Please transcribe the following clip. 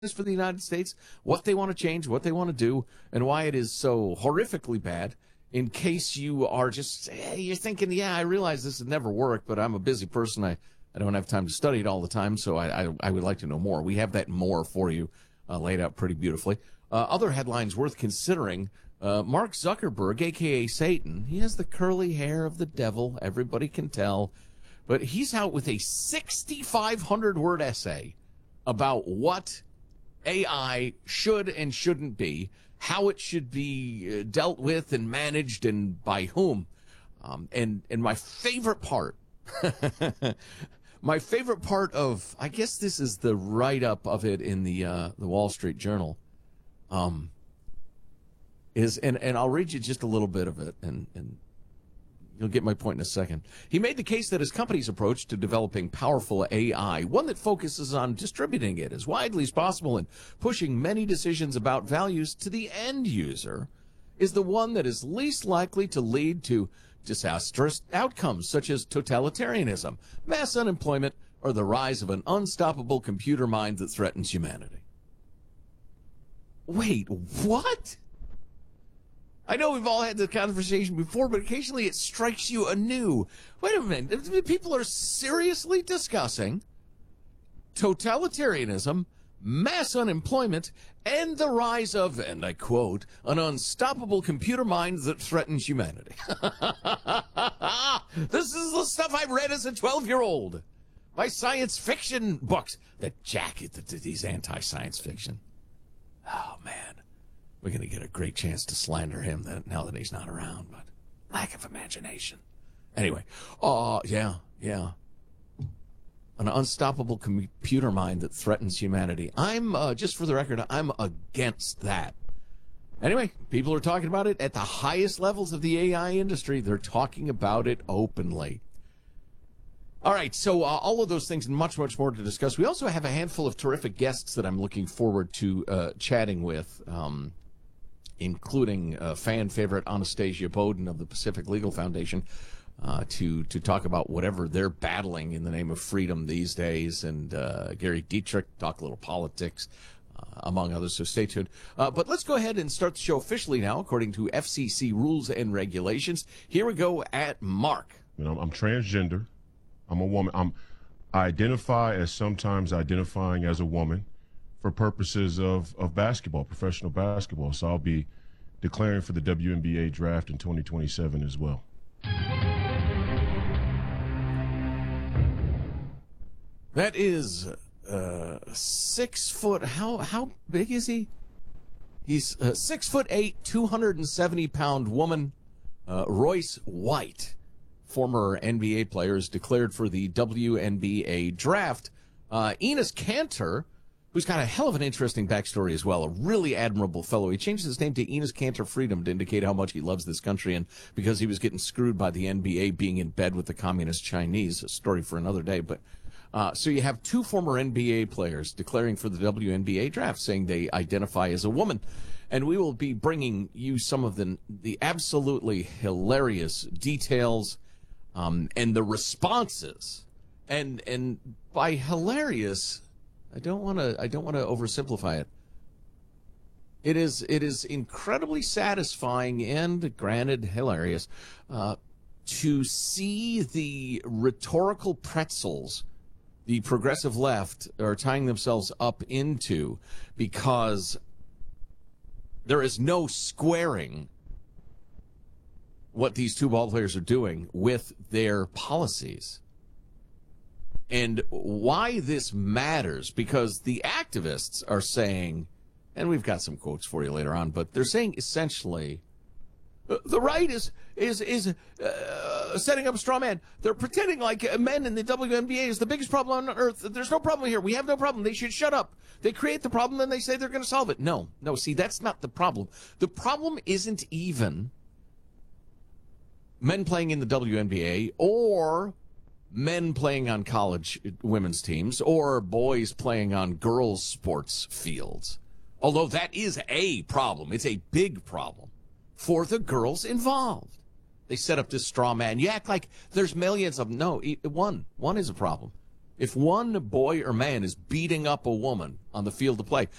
for the United States, what they want to change, what they want to do, and why it is so horrifically bad. In case you are just, you're thinking, yeah, I realize this would never work, but I'm a busy person. I don't have time to study it all the time, so I would like to know more. We have that more for you laid out pretty beautifully. Other headlines worth considering. Mark Zuckerberg, a.k.a. Satan, he has the curly hair of the devil. Everybody can tell. But he's out with a 6,500-word essay about what AI should and shouldn't be, how it should be dealt with and managed and by whom. And my favorite part, my favorite part of, I guess this is the write-up of it in the Wall Street Journal, is, and I'll read you just a little bit of it, and you'll get my point in a second. He made the case that his company's approach to developing powerful AI, one that focuses on distributing it as widely as possible and pushing many decisions about values to the end user, is the one that is least likely to lead to disastrous outcomes such as totalitarianism, mass unemployment, or the rise of an unstoppable computer mind that threatens humanity. Wait, what? I know we've all had this conversation before, but occasionally it strikes you anew. Wait a minute. People are seriously discussing totalitarianism, mass unemployment, and the rise of, and I quote, an unstoppable computer mind that threatens humanity. This is the stuff I read as a 12-year-old. My science fiction books. These anti-science fiction. Oh, man. We're going to get a great chance to slander him now that he's not around, but lack of imagination. Anyway, yeah. An unstoppable computer mind that threatens humanity. I'm, just for the record, I'm against that. Anyway, people are talking about it at the highest levels of the AI industry. They're talking about it openly. All right, so all of those things and much, much more to discuss. We also have a handful of terrific guests that I'm looking forward to chatting with, including fan favorite Anastasia Bowden of the Pacific Legal Foundation, to talk about whatever they're battling in the name of freedom these days, and Gary Dietrich, talk a little politics, among others, so stay tuned. But let's go ahead and start the show officially now, according to FCC rules and regulations. Here we go at Mark. You know, I'm transgender. I'm a woman. I identify as sometimes identifying as a woman for purposes of basketball, professional basketball. So I'll be declaring for the WNBA draft in 2027 as well. That is 6 foot. How big is he? He's 6'8", 270-pound woman, Royce White, former NBA player, is declared for the WNBA draft. Enes Kanter, who's got a hell of an interesting backstory as well, a really admirable fellow. He changed his name to Enes Kanter Freedom to indicate how much he loves this country, and because he was getting screwed by the NBA being in bed with the communist Chinese, a story for another day. But so you have two former NBA players declaring for the WNBA draft, saying they identify as a woman. And we will be bringing you some of the absolutely hilarious details and the responses. And by hilarious, I don't want to oversimplify it. It is incredibly satisfying and, granted, hilarious to see the rhetorical pretzels the progressive left are tying themselves up into, because there is no squaring what these two ball players are doing with their policies. And why this matters, because the activists are saying, and we've got some quotes for you later on, but they're saying essentially, the right is setting up a straw man. They're pretending like men in the WNBA is the biggest problem on earth. There's no problem here. We have no problem. They should shut up. They create the problem, then they say they're going to solve it. No, see, that's not the problem. The problem isn't even men playing in the WNBA or men playing on college women's teams or boys playing on girls' sports fields. Although that is a problem. It's a big problem for the girls involved. They set up this straw man. You act like there's millions of them. No, one is a problem. If one boy or man is beating up a woman on the field of play,